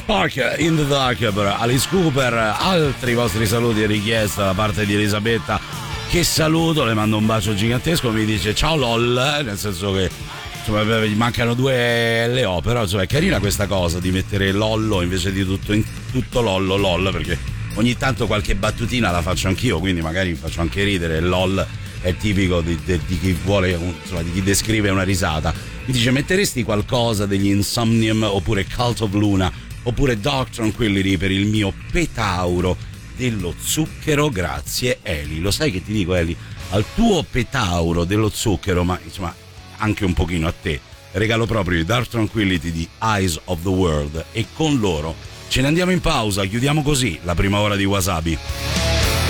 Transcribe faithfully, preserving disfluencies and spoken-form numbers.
Spark in the Dark per Alice Cooper. Altri vostri saluti e richieste da parte di Elisabetta, che saluto, le mando un bacio gigantesco, mi dice ciao lol, nel senso che insomma gli mancano due L O, però insomma è carina questa cosa di mettere lollo invece di tutto, in, tutto lollo lol, perché ogni tanto qualche battutina la faccio anch'io, quindi magari faccio anche ridere. LOL è tipico di, di, di chi vuole, insomma, di chi descrive una risata. Mi dice metteresti qualcosa degli Insomnium oppure Cult of Luna oppure Dark Tranquillity per il mio petauro dello zucchero? Grazie Eli. Lo sai che ti dico Eli, al tuo petauro dello zucchero, ma insomma anche un pochino a te, regalo proprio i Dark Tranquillity di Eyes of the World, e con loro ce ne andiamo in pausa, chiudiamo così la prima ora di Wasabi.